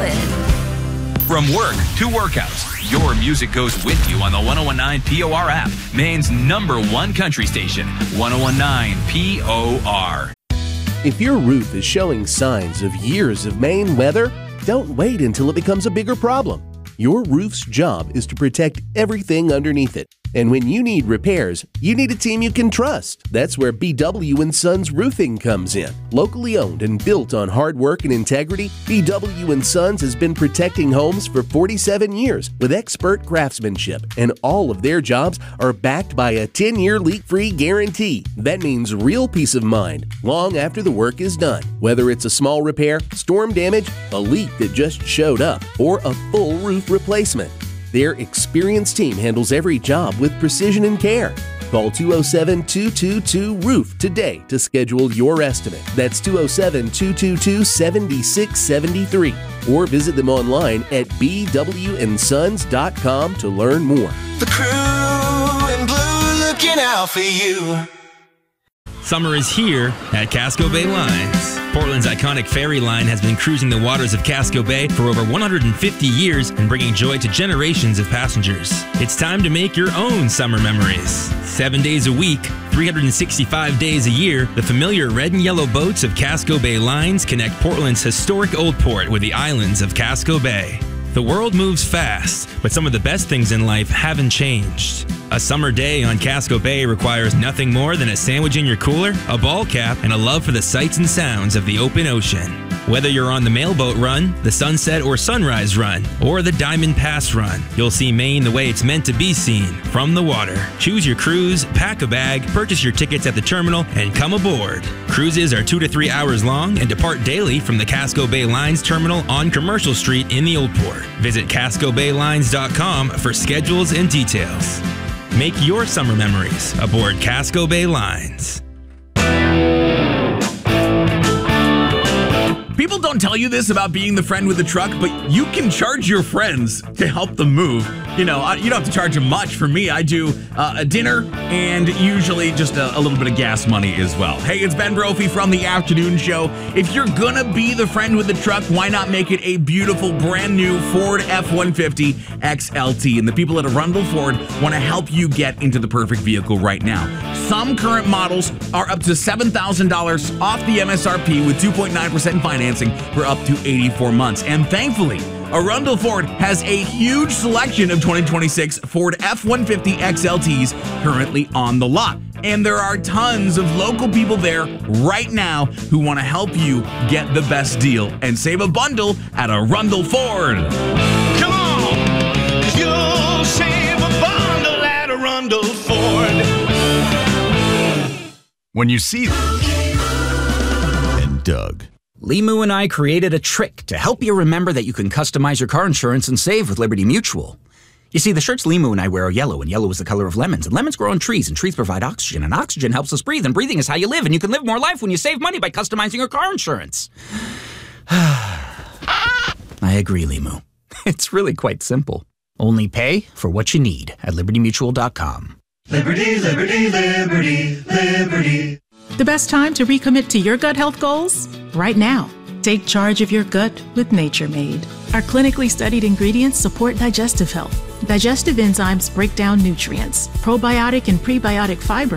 it. From work to workouts, your music goes with you on the 1019 POR app, Maine's #1 country station, 1019 POR. If your roof is showing signs of years of Maine weather, don't wait until it becomes a bigger problem. Your roof's job is to protect everything underneath it. And when you need repairs, you need a team you can trust. That's where BW & Sons Roofing comes in. Locally owned and built on hard work and integrity, BW & Sons has been protecting homes for 47 years with expert craftsmanship, and all of their jobs are backed by a 10-year leak-free guarantee. That means real peace of mind long after the work is done. Whether it's a small repair, storm damage, a leak that just showed up, or a full roof replacement, their experienced team handles every job with precision and care. Call 207-222-ROOF today to schedule your estimate. That's 207-222-7673. Or visit them online at bwnsons.com to learn more. The crew in blue looking out for you. Summer is here at Casco Bay Lines. Portland's iconic ferry line has been cruising the waters of Casco Bay for over 150 years and bringing joy to generations of passengers. It's time to make your own summer memories. 7 days a week, 365 days a year, the familiar red and yellow boats of Casco Bay Lines connect Portland's historic Old Port with the islands of Casco Bay. The world moves fast, but some of the best things in life haven't changed. A summer day on Casco Bay requires nothing more than a sandwich in your cooler, a ball cap, and a love for the sights and sounds of the open ocean. Whether you're on the Mailboat Run, the Sunset or Sunrise Run, or the Diamond Pass Run, you'll see Maine the way it's meant to be seen, from the water. Choose your cruise, pack a bag, purchase your tickets at the terminal, and come aboard. Cruises are 2 to 3 hours long and depart daily from the Casco Bay Lines Terminal on Commercial Street in the Old Port. Visit CascoBayLines.com for schedules and details. Make your summer memories aboard Casco Bay Lines. People don't tell you this about being the friend with the truck, but you can charge your friends to help them move. You know, you don't have to charge them much. For me, I do a dinner and usually just a little bit of gas money as well. Hey, it's Ben Brophy from The Afternoon Show. If you're gonna be the friend with the truck, why not make it a beautiful, brand new Ford F-150 XLT? And the people at Arundel Ford want to help you get into the perfect vehicle right now. Some current models are up to $7,000 off the MSRP with 2.9% financing for up to 84 months. And thankfully, Arundel Ford has a huge selection of 2026 Ford F-150 XLTs currently on the lot. And there are tons of local people there right now who want to help you get the best deal and save a bundle at Arundel Ford. Come on, 'cause you'll save a bundle at Arundel Ford. When you see and Doug. Limu and I created a trick to help you remember that you can customize your car insurance and save with Liberty Mutual. You see, the shirts Limu and I wear are yellow, and yellow is the color of lemons, and lemons grow on trees, and trees provide oxygen, and oxygen helps us breathe, and breathing is how you live, and you can live more life when you save money by customizing your car insurance. I agree, Limu. It's really quite simple. Only pay for what you need at libertymutual.com. Liberty, liberty, liberty, liberty. The best time to recommit to your gut health goals? Right now. Take charge of your gut with Nature Made. Our clinically studied ingredients support digestive health. Digestive enzymes break down nutrients, probiotic and prebiotic fiber